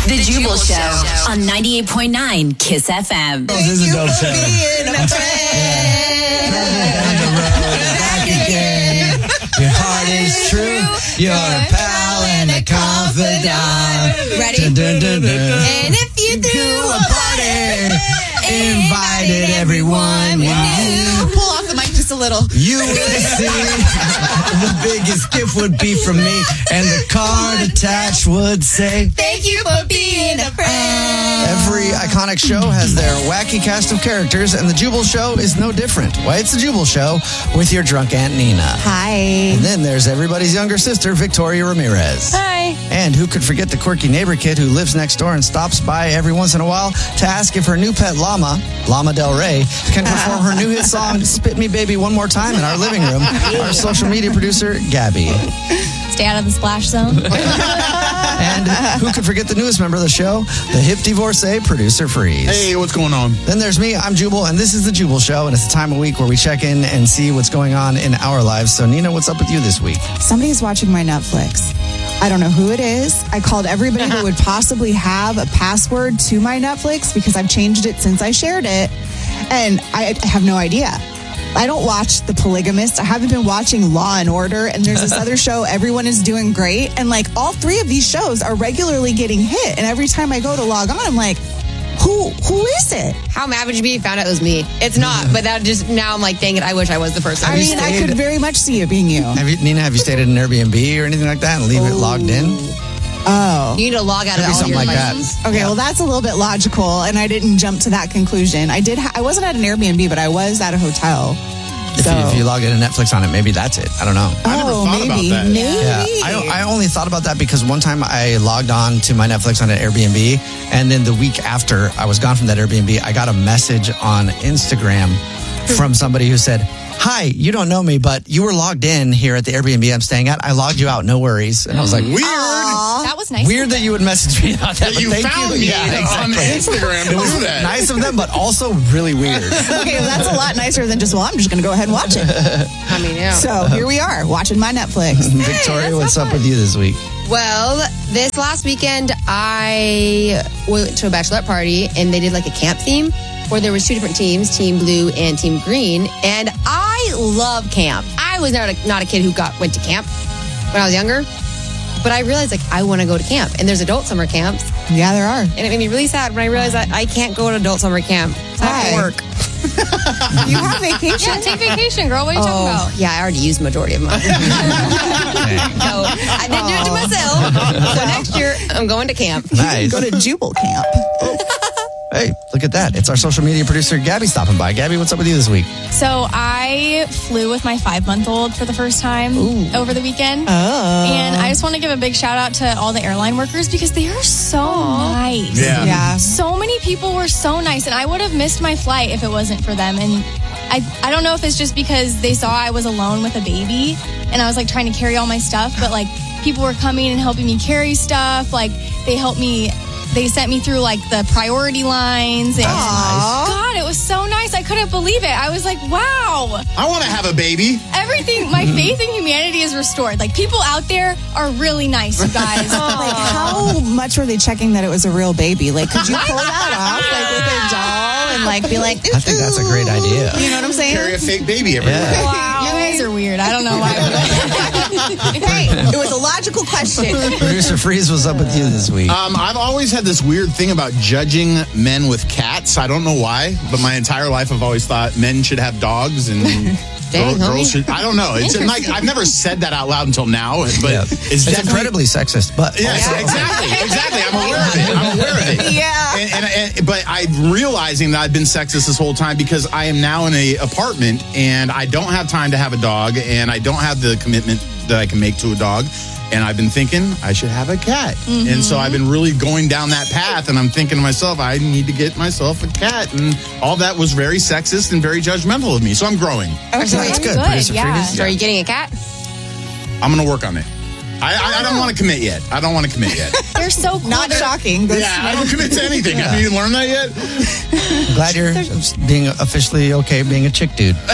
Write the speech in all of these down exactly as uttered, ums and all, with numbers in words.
The Jubal Show on ninety-eight point nine Kiss F M. This is a dope show. Being a friend. On the road and back again. Your heart is true. You're a pal and a confidant. Ready? Dun, dun, dun, dun. And if you do a party, Invited everyone. I'll pull off the mic just a little. You would see the biggest gift would be from me, and the card attached would say, Thank you for being a friend. every iconic show has their wacky cast of characters, and the Jubal Show is no different. Why, it's the Jubal Show with your drunk Aunt Nina. Hi. And then there's everybody's younger sister, Victoria Ramirez. Hi. And who could forget the quirky neighbor kid who lives next door and stops by every once in a while to ask if her new pet llama, Llama Del Rey, can perform her new hit song, Spit Me Baby, one more time in our living room. Our social media producer, Gabby. Stay out of the splash zone. And who could forget the newest member of the show, the hip divorcee, producer Freeze. Hey, what's going on? Then there's me, I'm Jubal, and this is the Jubal Show, and it's a time of week where we check in and see what's going on in our lives. So, Nina, what's up with you this week? Somebody's watching my Netflix. I don't know who it is. I called everybody who would possibly have a password to my Netflix because I've changed it since I shared it, and I have no idea. I don't watch The Polygamist. I haven't been watching Law and Order, and there's this other show, Everyone is Doing Great, and like all three of these shows are regularly getting hit, and every time I go to log on, I'm like, who who is it? How mad would you be if you found out it was me? It's not, but that just, now I'm like, dang it, I wish I was the person. I you mean, I stayed- could very much see it being you. Have you, Nina, have you stayed at an Airbnb or anything like that and leave it logged in? Oh. You need to log out Could of be all something your like that. devices. Okay, well, that's a little bit logical, and I didn't jump to that conclusion. I did. Ha- I wasn't at an Airbnb, but I was at a hotel. If, So, you, if you log in to Netflix on it, maybe that's it. I don't know. I never oh, thought about maybe, that. maybe. Yeah, I, I only thought about that because one time I logged on to my Netflix on an Airbnb, and then the week after I was gone from that Airbnb, I got a message on Instagram from somebody who said, "Hi, you don't know me, but you were logged in here at the Airbnb I'm staying at. I logged you out, no worries." And I was like, Weird That was nice. weird that you would message me about that. that but you thank found you. me Yeah, on exactly. Instagram to do that. Nice of them, but also really weird. Okay, well, that's a lot nicer than just, well, I'm just going to go ahead and watch it. I mean, yeah. So here we are, watching my Netflix. Victoria, that's what's not up with you this week? Well, this last weekend, I went to a bachelorette party, and they did like a camp theme where there was two different teams, Team Blue and Team Green. And I love camp. I was not a, not a kid who got went to camp when I was younger, but I realized like I want to go to camp. And there's adult summer camps, Yeah, there are. and it made me really sad when I realized that I can't go to adult summer camp. So I have to Why? work. You have vacation? Yeah, take vacation, girl. What are you talking Oh, about? yeah, I already used the majority of mine. So I didn't do it to myself. So next year, I'm going to camp. Nice. Go to Jubal Camp. Hey, look at that. It's our social media producer, Gabby, stopping by. Gabby, what's up with you this week? So I flew with my five-month-old for the first time over the weekend. Oh. And I just want to give a big shout out to all the airline workers because they are so nice. Yeah. Yeah. So many people were so nice, and I would have missed my flight if it wasn't for them. And I, I don't know if it's just because they saw I was alone with a baby and I was like trying to carry all my stuff, but like people were coming and helping me carry stuff. Like they helped me, they sent me through like the priority lines. And God, it was so nice. I couldn't believe it. I was like, wow. I want to have a baby. Everything, my faith in humanity is restored. Like people out there are really nice, you guys. Like, how much were they checking that it was a real baby? Like, could you pull that off, like, with a doll and, like, be like, I think that's a great idea. you know what I'm saying? Carry a fake baby everywhere. Yeah. Wow, you guys are weird. I don't know why. Hey, it was a logical question. Producer Freeze, what's up with you this week? Um, I've always had this weird thing about judging men with cats. I don't know why, but my entire life I've always thought men should have dogs and Dang, girl- homie. girls should. I don't know. It's like I've never said that out loud until now, but Yeah. it's, It's definitely incredibly sexist, but Yeah, also- exactly, exactly. I'm aware of it. I'm aware of it. Yeah. And, and, and but I'm realizing that I've been sexist this whole time because I am now in a apartment and I don't have time to have a dog and I don't have the commitment that I can make to a dog. And I've been thinking I should have a cat. Mm-hmm. And so I've been really going down that path. And I'm thinking to myself, I need to get myself a cat. And all that was very sexist and very judgmental of me. So I'm growing. Okay. That's good. Good, Producer yeah. Freeze. So are you getting a cat? I'm going to work on it. I, I, I don't want to commit yet. I don't want to commit yet. They're so cool. Not They're- shocking. But Yeah, I don't commit to anything. Have you learned that yet? Glad you're being officially okay being a chick dude. I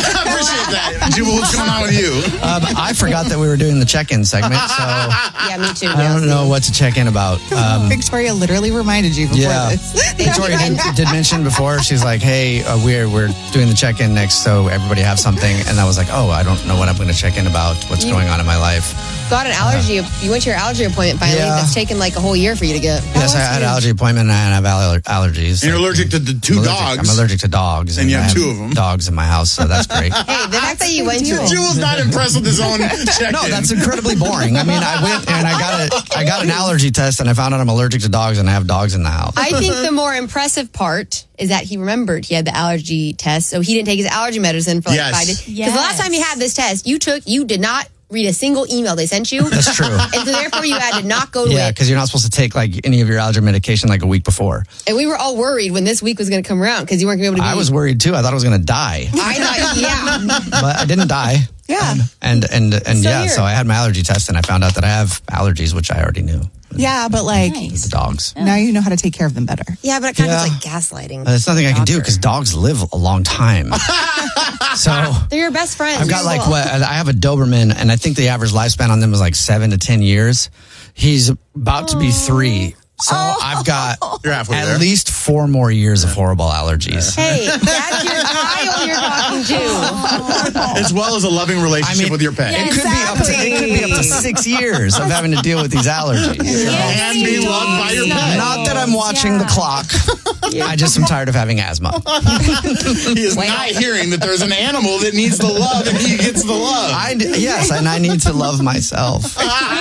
appreciate that. Jubal, what's going on with you? Um, I forgot that we were doing the check-in segment, so Yeah, me too. I don't know what to check in about. Um, Victoria literally reminded you before yeah. this. Victoria did, did mention before. She's like, "Hey, uh, we're we're doing the check-in next, so everybody have something." And I was like, "Oh, I don't know what I'm going to check in about. What's going on in my life?" Got an allergy. You went to your allergy appointment finally. Yeah. That's taken like a whole year for you to get. Yes, I had an allergy appointment and I have aller- allergies. And you're allergic to the two I'm allergic, dogs. I'm allergic to dogs, And you have I two of them. Dogs in my house, so that's great. Hey, the fact that you went to Jubel's not impressed with his own check-in. No, that's incredibly boring. I mean, I went and I got a I got an allergy test and I found out I'm allergic to dogs and I have dogs in the house. I think the more impressive part is that he remembered he had the allergy test, so he didn't take his allergy medicine for like Yes. five days. Because Yes. the last time you had this test, you took, you did not read a single email they sent you. That's true. And so therefore you had to not go to Yeah, it. because you're not supposed to take like any of your allergy medication like a week before. And we were all worried when this week was going to come around because you weren't going to be able to be. I was worried too. I thought I was going to die, I thought, yeah. but I didn't die. Yeah. And and and So yeah, here- so I had my allergy test and I found out that I have allergies, which I already knew. Yeah, but like Nice. The dogs. now you know how to take care of them better. Yeah, but it kind Yeah. of feels like gaslighting. Uh, There's nothing I can do Doctor. because dogs live a long time. So They're your best friends. I've got You're like cool. what I have a Doberman, and I think the average lifespan on them is like seven to ten years. He's about to be three, so I've got You're halfway at there. least four more years of horrible allergies. Hey, that's your child you're talking to. As well as a loving relationship I mean, with your pet. It could be up to it could be up to six years of having to deal with these allergies. And be loved by your pet. Not that I'm watching the clock. I just am tired of having asthma. He is not hearing that there's an animal that needs the love and he gets the love. I yes, and I need to love myself.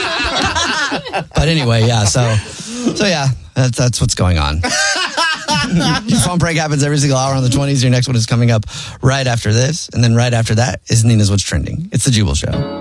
But anyway, yeah. So, so yeah, that's that's what's going on. Your phone break happens every single hour on the twenties. Your next one is coming up right after this, and then right after that is Nina's What's Trending. It's the Jubal Show.